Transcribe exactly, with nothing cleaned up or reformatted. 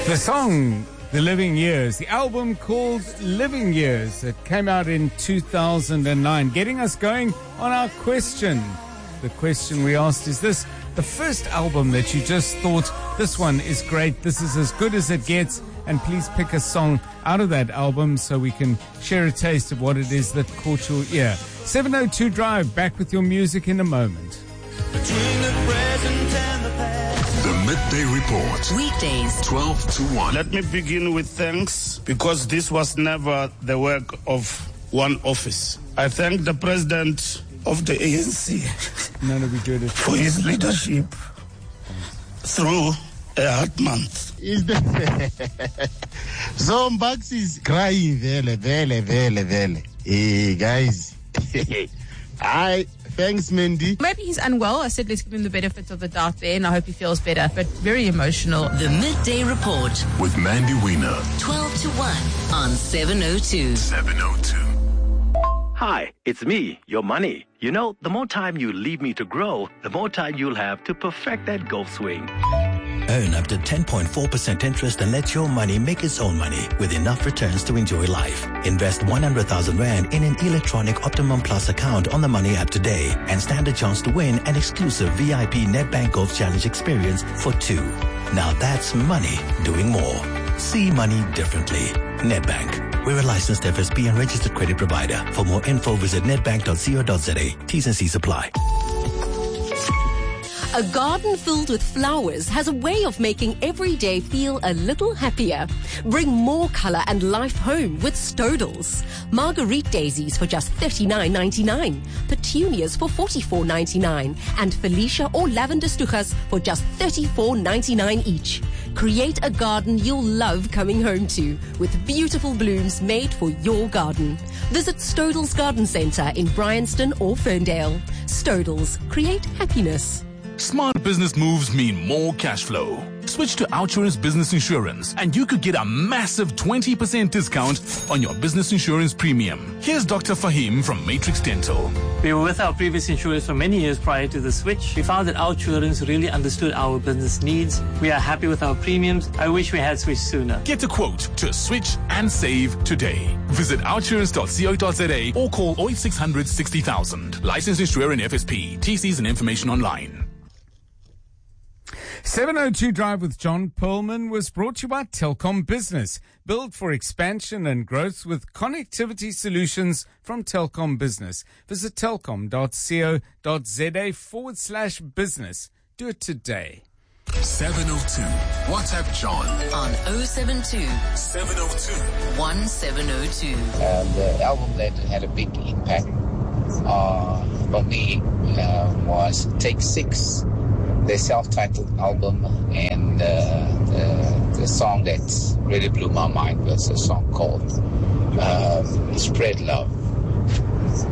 The song, The Living Years, the album called Living Years, it came out in two thousand nine, getting us going on our question. The question we asked is this: the first album that you just thought, this one is great, this is as good as it gets, and please pick a song out of that album so we can share a taste of what it is that caught your ear. seven oh two Drive, back with your music in a moment. Between the present and the past. The Midday Report. Weekdays, twelve to one. Let me begin with thanks, because this was never the work of one office. I thank the president of the A N C None of we good at for his leadership through a hard month. Is the Zombax is crying vele vele vele vele. Hey guys. I thanks Mandy. Maybe he's unwell. I said let's give him the benefit of the doubt there, and I hope he feels better. But very emotional. The Midday Report With Mandy Wiener. twelve to one on seven oh two. seven oh two. Hi, it's me, your money. You know, the more time you leave me to grow, the more time you'll have to perfect that golf swing. Earn up to ten point four percent interest and let your money make its own money with enough returns to enjoy life. Invest one hundred thousand rand in an electronic Optimum Plus account on the Money app today and stand a chance to win an exclusive V I P Nedbank Golf Challenge experience for two. Now that's money doing more. See money differently. Nedbank. We're a licensed F S P and registered credit provider. For more info, visit nedbank dot co dot za. T's and C's apply. A garden filled with flowers has a way of making every day feel a little happier. Bring more color and life home with Stodels. Marguerite daisies for just thirty-nine ninety-nine. Petunias for forty-four ninety-nine. And Felicia or lavender stuchas for just thirty-four ninety-nine each. Create a garden you'll love coming home to with beautiful blooms made for your garden. Visit Stodels Garden Centre in Bryanston or Ferndale. Stodels, create happiness. Smart business moves mean more cash flow. Switch to Outsurance Business Insurance and you could get a massive twenty percent discount on your business insurance premium. Here's Doctor Fahim from Matrix Dental. We were with our previous insurers for many years prior to the switch. We found that Outsurance really understood our business needs. We are happy with our premiums. I wish we had switched sooner. Get a quote to switch and save today. Visit outsurance dot co dot za or call oh eight six hundred sixty thousand. Licensed insurer in F S P. T Cs and information online. seven oh two Drive with John Perlman was brought to you by Telkom Business. Built for expansion and growth with connectivity solutions from Telkom Business. Visit telkom dot co dot za forward slash business. Do it today. seven oh two. WhatsApp John. On oh seven two, seven oh two. one seven oh two. Um, the album that had a big impact uh, for me uh, was Take Six, their self-titled album, and uh, the, the song that really blew my mind was a song called um, Spread Love.